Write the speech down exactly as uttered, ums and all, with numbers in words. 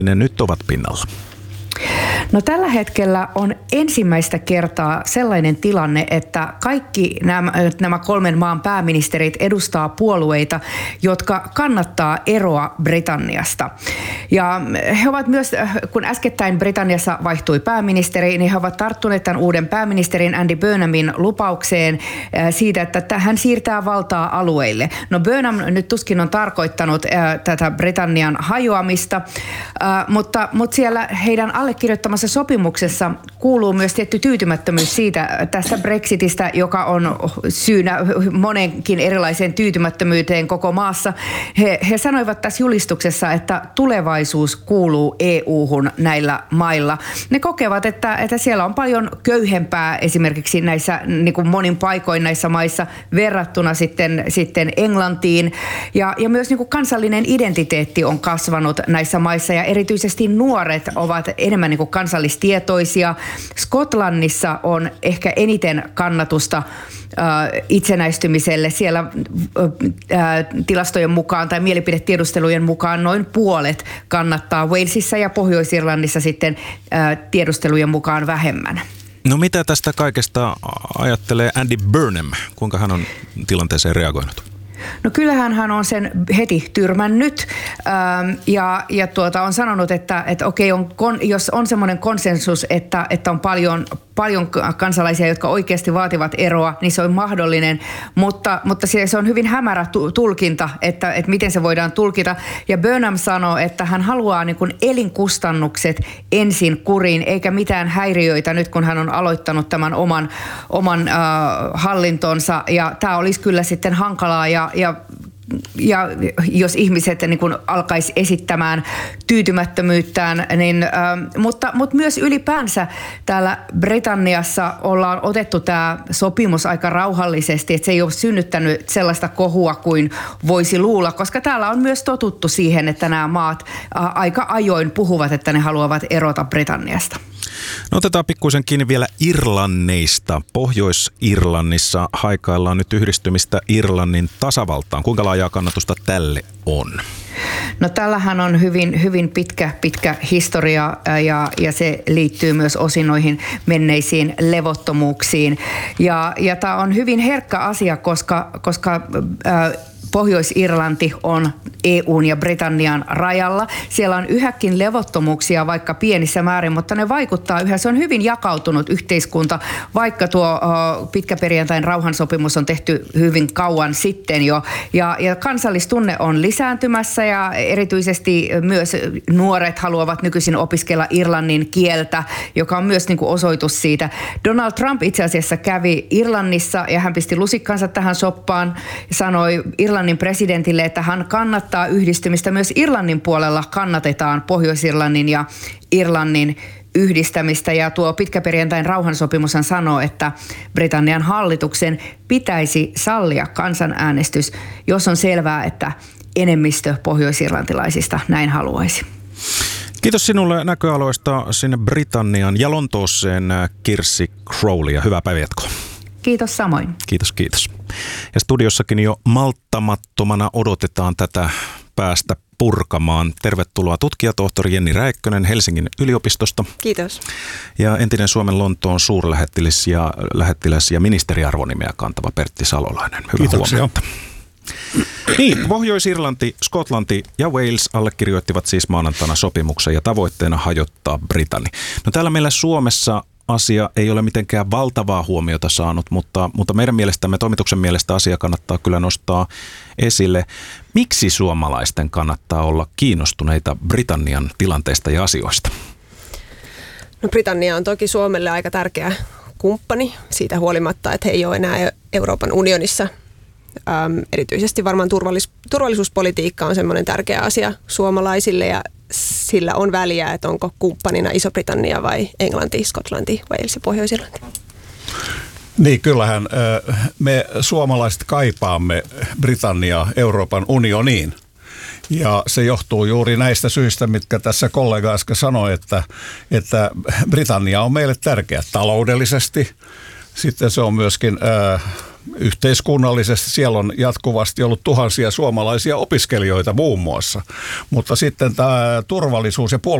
Ne nyt ovat pinnalla. No tällä hetkellä on ensimmäistä kertaa sellainen tilanne, että kaikki nämä, nämä kolmen maan pääministerit edustaa puolueita, jotka kannattaa eroa Britanniasta. Ja he ovat myös, kun äskettäin Britanniassa vaihtui pääministeri, niin he ovat tarttuneet tämän uuden pääministerin Andy Burnhamin lupaukseen siitä, että hän siirtää valtaa alueille. No Burnham nyt tuskin on tarkoittanut tätä Britannian hajoamista, mutta, mutta siellä heidän allekirjoittamassa sopimuksessa kuuluu myös tietty tyytymättömyys siitä tästä Brexitistä, joka on syynä monenkin erilaiseen tyytymättömyyteen koko maassa. He, he sanoivat tässä julistuksessa, että tulevaisuus kuuluu E U-hun näillä mailla. Ne kokevat, että, että siellä on paljon köyhempää esimerkiksi näissä niin kuin monin paikoin näissä maissa verrattuna sitten, sitten Englantiin. Ja, ja myös niin kuin kansallinen identiteetti on kasvanut näissä maissa ja erityisesti nuoret ovat enemmän niin kuin kansallistietoisia. Skotlannissa on ehkä eniten kannatusta äh, itsenäistymiselle. Siellä äh, tilastojen mukaan tai mielipidetiedustelujen mukaan noin puolet kannattaa. Walesissa ja Pohjois-Irlannissa sitten äh, tiedustelujen mukaan vähemmän. No mitä tästä kaikesta ajattelee Andy Burnham? Kuinka hän on tilanteeseen reagoinut? No kyllähän hän on sen heti tyrmännyt ähm, ja, ja tuota, on sanonut, että, että okei, on, kon, jos on semmoinen konsensus, että, että on paljon, paljon kansalaisia, jotka oikeasti vaativat eroa, niin se on mahdollinen, mutta, mutta se on hyvin hämärä tulkinta, että, että miten se voidaan tulkita. Ja Burnham sanoo, että hän haluaa niin kuin elinkustannukset ensin kuriin, eikä mitään häiriöitä nyt, kun hän on aloittanut tämän oman, oman äh, hallintonsa. Ja tämä olisi kyllä sitten hankalaa ja Ja, ja jos ihmiset niin kun alkaisi esittämään tyytymättömyyttään, niin, äh, mutta, mutta myös ylipäänsä täällä Britanniassa ollaan otettu tämä sopimus aika rauhallisesti, että se ei ole synnyttänyt sellaista kohua kuin voisi luulla, koska täällä on myös totuttu siihen, että nämä maat äh, aika ajoin puhuvat, että ne haluavat erota Britanniasta. No otetaan pikkuisen kiinni vielä Irlanneista. Pohjois-Irlannissa haikaillaan nyt yhdistymistä Irlannin tasavaltaan. Kuinka laajaa kannatusta tälle on? No tällähän on hyvin, hyvin pitkä, pitkä historia ja, ja se liittyy myös osin noihin menneisiin levottomuuksiin. Ja, ja tämä on hyvin herkkä asia, koska, koska äh, Pohjois-Irlanti on E U:n ja Britannian rajalla. Siellä on yhäkin levottomuuksia, vaikka pienissä määrin, mutta ne vaikuttaa yhä. Se on hyvin jakautunut yhteiskunta, vaikka tuo uh, pitkäperjantain rauhansopimus on tehty hyvin kauan sitten jo. Ja, ja kansallistunne on lisääntymässä ja erityisesti myös nuoret haluavat nykyisin opiskella irlannin kieltä, joka on myös niin kuin osoitus siitä. Donald Trump itse asiassa kävi Irlannissa ja hän pisti lusikkansa tähän soppaan ja sanoi Irlannin presidentille, että hän kannattaa yhdistymistä. Myös Irlannin puolella kannatetaan Pohjois-Irlannin ja Irlannin yhdistämistä. Ja tuo pitkäperjantain rauhansopimushan sanoo, että Britannian hallituksen pitäisi sallia kansanäänestys, jos on selvää, että enemmistö pohjois-irlantilaisista näin haluaisi. Kiitos sinulle näköaloista sinne Britannian ja Lontooseen, Kirsi Crowley, ja hyvää päivänjatkoa. Kiitos samoin. Kiitos, kiitos. Ja studiossakin jo malttamattomana odotetaan tätä päästä purkamaan. Tervetuloa tutkijatohtori Jenni Räikkönen Helsingin yliopistosta. Kiitos. Ja entinen Suomen Lontoon suurlähettiläs ja, lähettiläs ja ministeriarvonimeä kantava Pertti Salolainen. Hyvää Kiitoksia. huomenta. Niin, Pohjois-Irlanti, Skotlanti ja Wales allekirjoittivat siis maanantaina sopimuksen ja tavoitteena hajottaa Britannia. No täällä meillä Suomessa asia ei ole mitenkään valtavaa huomiota saanut, mutta, mutta meidän mielestämme, toimituksen mielestä asia kannattaa kyllä nostaa esille. Miksi suomalaisten kannattaa olla kiinnostuneita Britannian tilanteesta ja asioista? No Britannia on toki Suomelle aika tärkeä kumppani siitä huolimatta, että he ei ole enää Euroopan unionissa. Ähm, erityisesti varmaan turvallis- turvallisuuspolitiikka on semmoinen tärkeä asia suomalaisille ja sillä on väliä, että onko kumppanina Iso-Britannia vai Englanti, Skotlanti, Wales ja Pohjois-Irlanti. Niin, kyllähän me suomalaiset kaipaamme Britanniaa Euroopan unioniin. Ja se johtuu juuri näistä syistä, mitkä tässä kollega äsken sanoi, että, että Britannia on meille tärkeä taloudellisesti. Sitten se on myöskin äh, yhteiskunnallisesti siellä on jatkuvasti ollut tuhansia suomalaisia opiskelijoita muun muassa, mutta sitten tämä turvallisuus ja puolustus